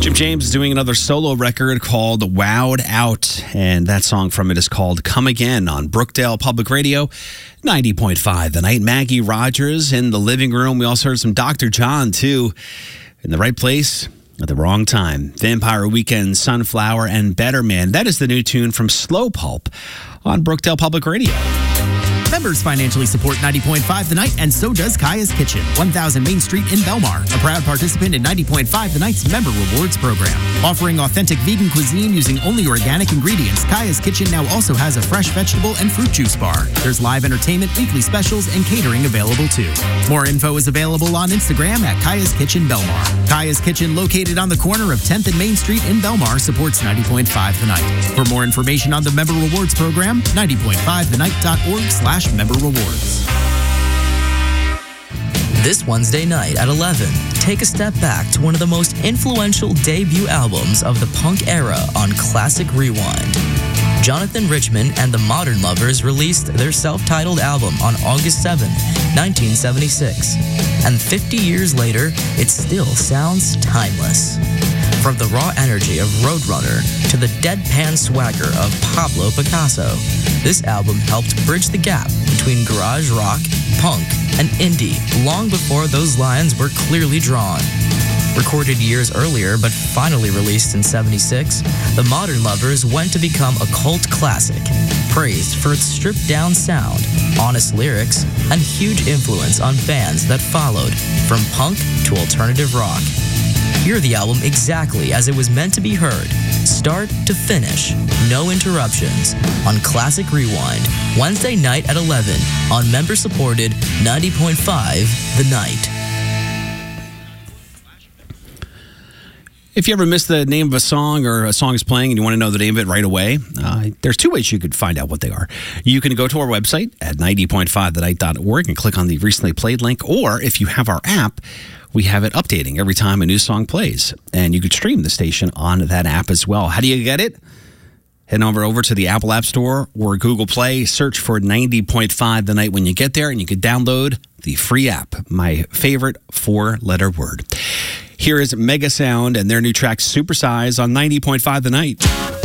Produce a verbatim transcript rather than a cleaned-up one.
Jim James is doing another solo record called Wowed Out, and that song from it is called Come Again on Brookdale Public Radio, ninety point five The Night. Maggie Rogers in the living room. We also heard some Doctor John, too, in the right place at the wrong time. Vampire Weekend, Sunflower, and Better Man. That is the new tune from Slow Pulp on Brookdale Public Radio. Members financially support ninety point five The Night, and so does Kaya's Kitchen, one thousand Main Street in Belmar, a proud participant in ninety point five The Night's Member Rewards program. Offering authentic vegan cuisine using only organic ingredients, Kaya's Kitchen now also has a fresh vegetable and fruit juice bar. There's live entertainment, weekly specials, and catering available too. More info is available on Instagram at Kaya's Kitchen Belmar. Kaya's Kitchen, located on the corner of tenth and Main Street in Belmar, supports ninety point five The Night. For more information on the Member Rewards program, ninety point five the night dot org slash member rewards. This Wednesday night at eleven, take a step back to one of the most influential debut albums of the punk era on Classic Rewind. Jonathan Richman and the Modern Lovers released their self-titled album on August seventh, nineteen seventy-six. And fifty years later, it still sounds timeless. From the raw energy of Roadrunner to the deadpan swagger of Pablo Picasso, this album helped bridge the gap between garage rock, punk, and indie long before those lines were clearly drawn. Recorded years earlier but finally released in seventy-six, The Modern Lovers went to become a cult classic, praised for its stripped-down sound, honest lyrics, and huge influence on bands that followed, from punk to alternative rock. Hear the album exactly as it was meant to be heard, start to finish, no interruptions, on Classic Rewind, Wednesday night at eleven, on member-supported ninety point five The Night. If you ever miss the name of a song or a song is playing and you want to know the name of it right away, uh, there's two ways you could find out what they are. You can go to our website at ninety point five the night dot org and click on the recently played link, or if you have our app, we have it updating every time a new song plays, and you could stream the station on that app as well. How do you get it? Head over over to the Apple App Store or Google Play, search for ninety point five The Night when you get there, and you can download the free app, my favorite four-letter word. Here is Mega Sound and their new track Supersize on ninety point five The Night.